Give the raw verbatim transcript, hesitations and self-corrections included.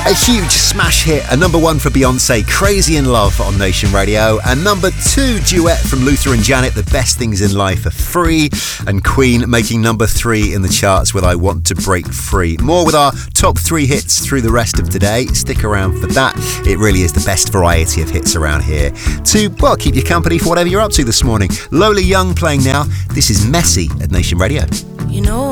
A huge smash hit, a number one for Beyonce, Crazy in Love on Nation Radio, and number two duet from Luther and Janet, The Best Things in Life Are Free, and Queen making number three in the charts with I Want to Break Free. More with our top three hits through the rest of today. Stick around for that. It really is the best variety of hits around here to, well, keep you company for whatever you're up to this morning. Lola Young playing now. This is Messy at Nation Radio. You know